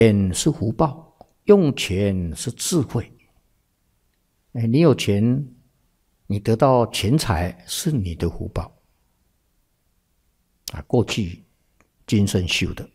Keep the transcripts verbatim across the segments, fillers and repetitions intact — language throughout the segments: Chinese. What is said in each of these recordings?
钱是福报，用钱是智慧。哎，你有钱，你得到钱财是你的福报啊，过去今生修的。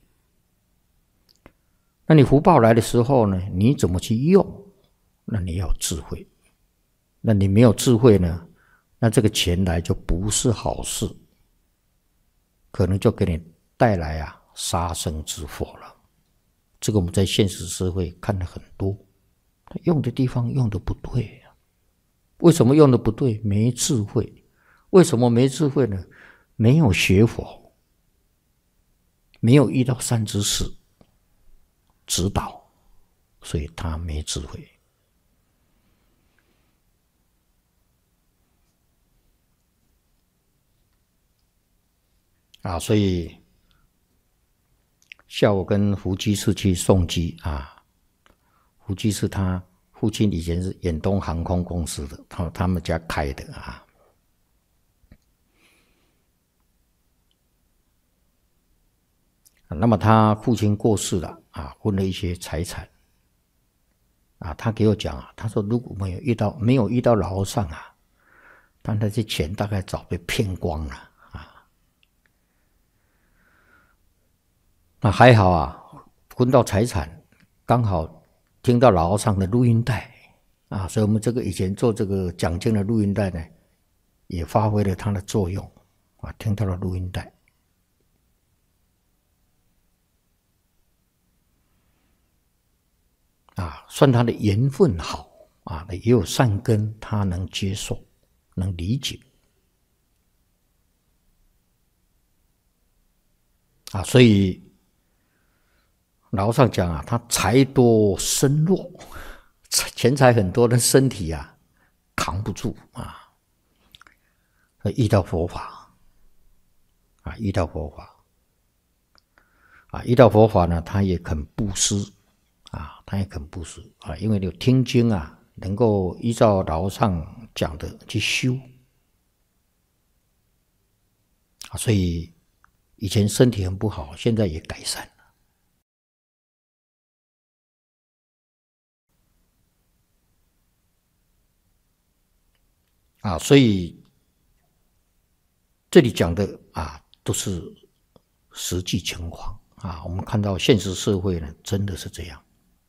那你福报来的时候呢，你怎么去用？那你要有智慧。那你没有智慧呢，那这个钱来就不是好事，可能就给你带来啊杀生之祸了。这个我们在现实社会看了很多，用的地方用的不对啊。为什么用的不对？没智慧。为什么没智慧呢？没有学佛，没有遇到善知识指导，所以他没智慧。啊，所以下午跟胡居士去送机啊。胡居士他父亲以前是远东航空公司的，他他们家开的啊。那么他父亲过世了啊，分了一些财产啊。他给我讲啊，他说如果没有遇到没有遇到老和尚啊，他那些钱大概早被骗光了。那还好啊，分到财产，刚好听到老和尚的录音带啊，所以我们这个以前做这个讲经的录音带呢，也发挥了它的作用啊，听到了录音带啊，算他的缘分好啊，也有善根，他能接受，能理解啊，所以。老和尚讲啊，他财多身弱，钱财很多，但身体啊扛不住啊。遇到佛法啊，遇到佛法啊，遇到佛法呢，他也肯布施啊，他也肯布施啊，因为有听经啊，能够依照老和尚讲的去修啊，所以以前身体很不好，现在也改善。啊，所以这里讲的啊，都是实际情况啊。我们看到现实社会呢，真的是这样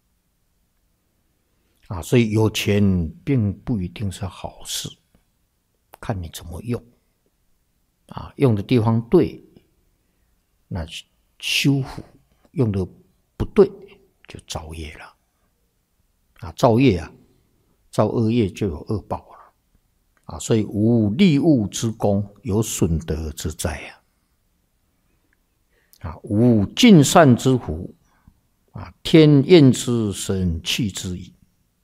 啊。所以有钱并不一定是好事，看你怎么用啊。用的地方对，那修福；用的不对，就造业了啊。造业啊，造恶业就有恶报了。啊，所以无利物之功，有损德之灾啊！啊，无尽善之福啊，天厌之，神弃之矣。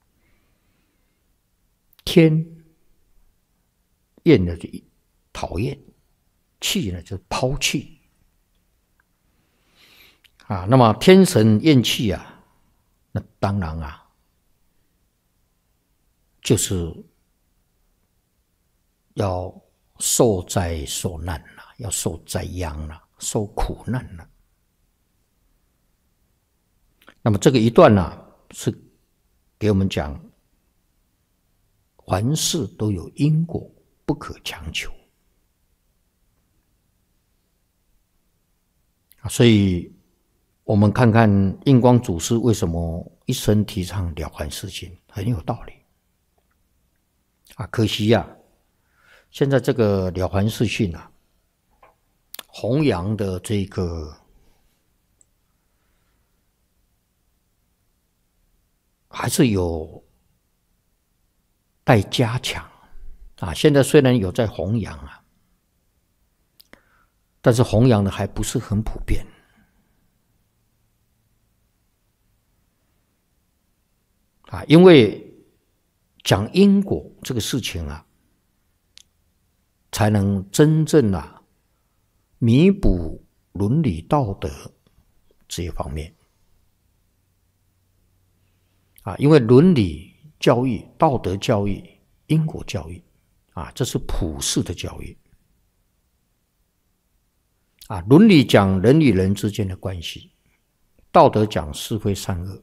天厌的就讨厌，弃呢就抛弃啊。那么天神厌弃啊，那当然啊，就是。要受灾受难了，要受灾殃了，受苦难了。那么这个一段呢、啊，是给我们讲，凡事都有因果，不可强求。所以，我们看看印光祖师为什么一生提倡了凡四训，很有道理。啊，可惜呀、啊。现在这个了凡四训啊，弘扬的这个还是有待加强啊。现在虽然有在弘扬啊，但是弘扬的还不是很普遍啊。因为讲因果这个事情啊，才能真正啊弥补伦理道德这一方面啊，因为伦理教育、道德教育、因果教育啊，这是普世的教育啊。伦理讲人与人之间的关系， 道德讲是非善恶，